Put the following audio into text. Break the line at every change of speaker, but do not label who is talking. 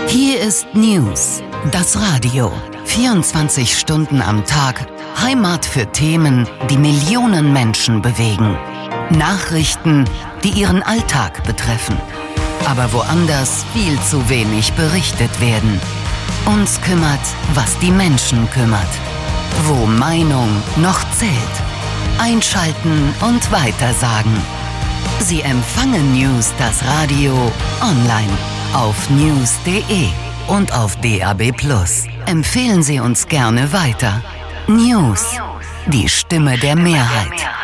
Hier ist News, das Radio. 24 Stunden am Tag, Heimat für Themen, die Millionen Menschen bewegen. Nachrichten, die ihren Alltag betreffen. Aber woanders viel zu wenig berichtet werden. Uns kümmert, was die Menschen kümmert. Wo Meinung noch zählt. Einschalten und weitersagen. Sie empfangen News, das Radio, online, auf news.de und auf DAB+. Empfehlen Sie uns gerne weiter. News, die Stimme der Mehrheit.